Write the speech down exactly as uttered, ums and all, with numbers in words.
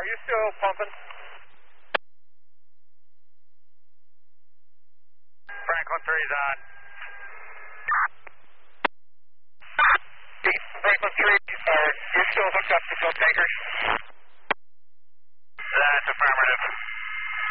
are you still pumping? Franklin three's on. Franklin three, uh, you're still hooked up to fuel tankers? That's affirmative.